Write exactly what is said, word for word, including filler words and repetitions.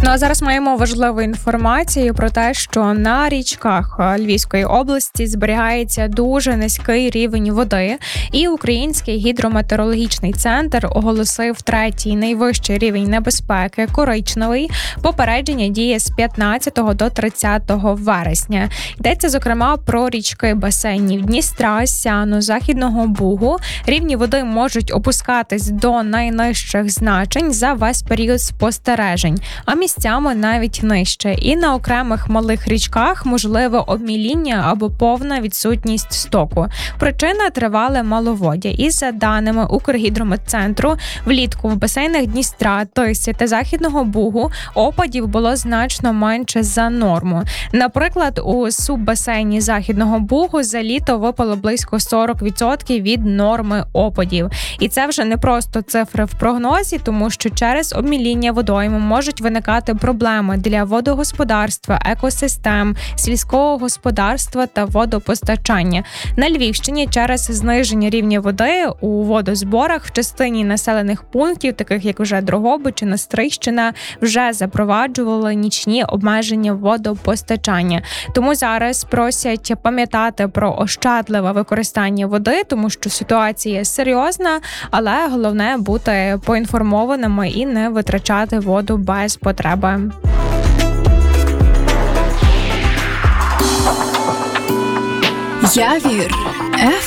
Ну а зараз маємо важливу інформацію про те, що на річках Львівської області зберігається дуже низький рівень води, і Український гідрометеорологічний центр оголосив третій найвищий рівень небезпеки – коричневий. Попередження діє з п'ятнадцятого до тридцятого вересня. Йдеться, зокрема, про річки басейнів Дністра, Сяну, Західного Бугу. Рівні води можуть опускатись до найнижчих значень за весь період спостережень, а місцями навіть нижче. І на окремих малих річках можливе обміління або повна відсутність стоку. Причина – тривале маловоддя. І за даними Укргідрометцентру, влітку в басейнах Дністра, Тисі та Західного Бугу опадів було значно менше за норму. Наприклад, у суббасейні Західного Бугу за літо випало близько сорок відсотків від норми опадів. І це вже не просто цифри в прогнозі, тому що через обміління водойми можуть виникати проблеми для водогосподарства, екосистем, сільського господарства та водопостачання. На Львівщині через зниження рівня води у водозборах в частині населених пунктів, таких як вже Дрогобич чи Настрищина, вже запроваджували нічні обмеження водопостачання. Тому зараз просять пам'ятати про ощадливе використання води, тому що ситуація серйозна, але головне бути поінформованими і не витрачати воду без потреби. Явір.